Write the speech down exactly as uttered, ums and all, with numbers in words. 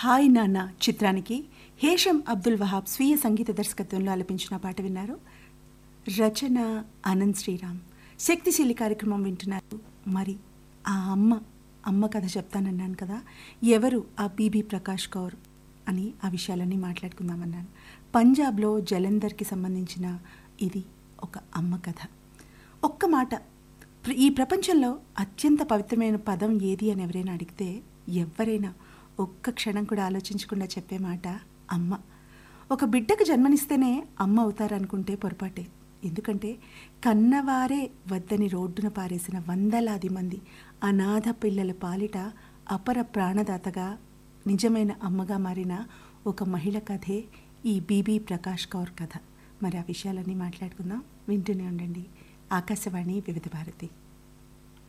Hi నాన్న చిత్రానికి హేషం అబ్దుల్ వహాబ్ స్వీయ సంగీత దర్శకత్వంలో ఆలపించిన పాట విన్నారు. రచన అనంత్ శ్రీరామ్. శక్తిశీలి కార్యక్రమం వింటున్నారు. మరి ఆ అమ్మ అమ్మ కథ చెప్తానన్నాను కదా, ఎవరు ఆ బీబీ ప్రకాష్ కౌర్ అని ఆ విషయాలన్నీ మాట్లాడుకుందామన్నాను. పంజాబ్లో జలంధర్కి సంబంధించిన ఇది ఒక అమ్మ కథ. ఒక్క మాట, ఈ ప్రపంచంలో అత్యంత పవిత్రమైన పదం ఏది అని ఎవరైనా అడిగితే ఎవరైనా ఒక్క క్షణం కూడా ఆలోచించకుండా చెప్పే మాట అమ్మ. ఒక బిడ్డకు జన్మనిస్తేనే అమ్మ అవుతారనుకుంటే పొరపాటే. ఎందుకంటే కన్నవారే వద్దని రోడ్డున పారేసిన వందలాది మంది అనాథ పిల్లల పాలిట అపర ప్రాణదాతగా నిజమైన అమ్మగా మారిన ఒక మహిళ కథే ఈ బీబీ ప్రకాష్ కౌర్ కథ. మరి ఆ విషయాలన్నీ మాట్లాడుకుందాం. వింటూనే ఉండండి ఆకాశవాణి వివిధ భారతి.